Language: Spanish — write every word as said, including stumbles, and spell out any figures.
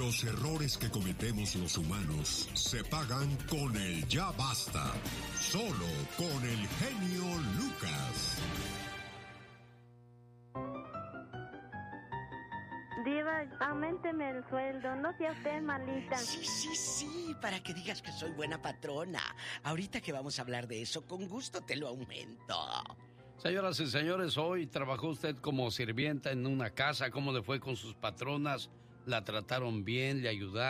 Los errores que cometemos los humanos se pagan con el ya basta. Solo con el genio Lucas. Diva, auménteme el sueldo, no sea usted malita. Sí, sí, sí, para que digas que soy buena patrona. Ahorita que vamos a hablar de eso, con gusto te lo aumento. Señoras y señores, hoy trabajó usted como sirvienta en una casa. ¿Cómo le fue con sus patronas? ¿La trataron bien? ¿Le ayudaron?